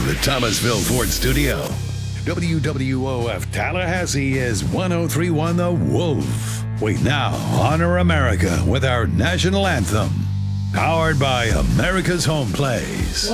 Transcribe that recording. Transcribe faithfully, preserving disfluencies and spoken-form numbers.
the Thomasville Ford Studio. W W O F Tallahassee is one oh three point one The Wolf. We now honor America with our national anthem. Powered by America's Home Plays.